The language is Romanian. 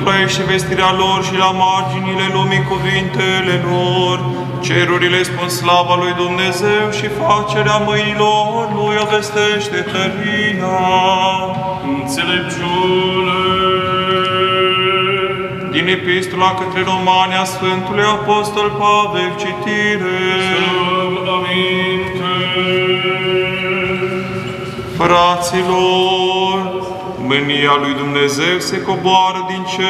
mântuirea ei și vestirea lor și la marginile lumii cuvintele lor. Cerurile spun slava lui Dumnezeu și facerea mâinilor lui o vestește tăria. Înțelepciune. Din Epistola către Romani a Sfântului Apostol Pavel, citire. Aminte. Fraților, mânia lui Dumnezeu se coboară din cer